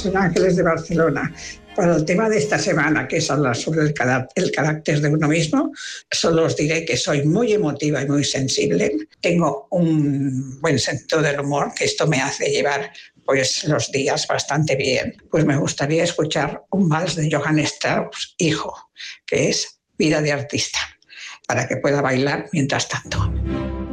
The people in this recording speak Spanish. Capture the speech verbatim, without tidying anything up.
Los Ángeles de Barcelona. Para el tema de esta semana, que es hablar sobre el carácter, el carácter de uno mismo, solo os diré que soy muy emotiva y muy sensible. Tengo un buen sentido del humor, que esto me hace llevar pues, los días bastante bien. Pues me gustaría escuchar un vals de Johann Strauss, hijo, que es Vida de artista, para que pueda bailar mientras tanto.